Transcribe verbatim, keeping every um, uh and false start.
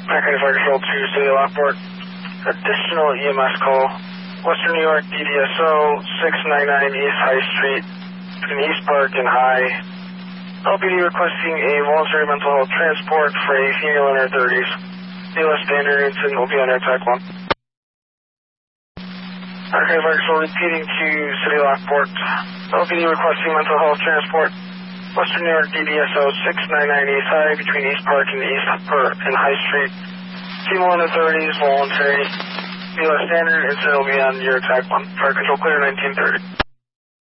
Package Fire Control to City of Lockport. Additional E M S call. Western New York D D S O six ninety-nine East High Street between East Park and High. L P D requesting a voluntary mental health transport for a female in her thirties. B L S standard incident will be under attack one. Archive Fire Control repeating to City of Lockport. L P D requesting mental health transport. Western New York D D S O six ninety-nine East High between East Park and East Park and High Street. Female in her thirties, voluntary. B L S standard incident will be on your attack one. Fire Control clear nineteen thirty.